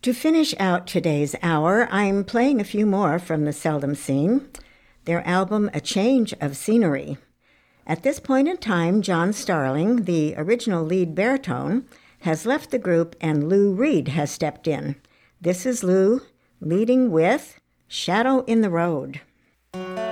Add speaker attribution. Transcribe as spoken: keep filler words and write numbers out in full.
Speaker 1: To finish out today's hour, I'm playing a few more from the Seldom Scene, their album A Change of Scenery. At this point in time, John Starling, the original lead baritone, has left the group and Lou Reed has stepped in. This is Lou leading with Shadow in the Road.